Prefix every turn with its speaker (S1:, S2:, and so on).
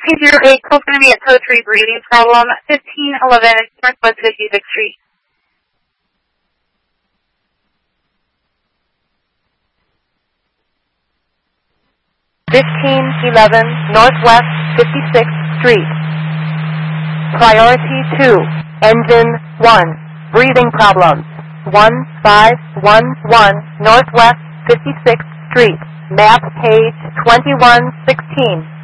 S1: 208, call's going to be a code 3 breathing problem, 1511 Northwest 56th Street.
S2: 1511 Northwest 56th Street. Priority 2, Engine 1, breathing problems, 1511 Northwest 56th Street, map page 2116.